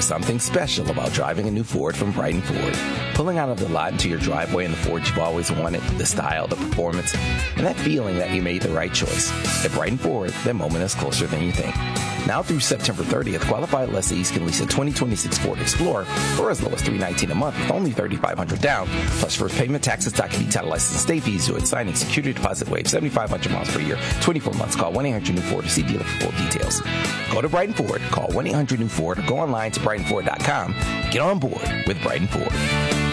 something special about driving a new Ford from Brighton Ford. Pulling out of the lot into your driveway in the Ford you've always wanted, the style, the performance, and that feeling that you made the right choice. At Brighton Ford, that moment is closer than you think. Now through September 30th, qualified lessees can lease a 2026 Ford Explorer for as low as $319 a month with only $3,500 down, plus first payment, taxes, document, title license, and state fees due at signing, security deposit waive, 7,500 miles per year, 24 months. Call 1-800-NEW-FORD to see dealer for full details. Go to Brighton Ford, call 1-800-NEW-FORD, or go online to BrightonFord.com. Get on board with Brighton Ford.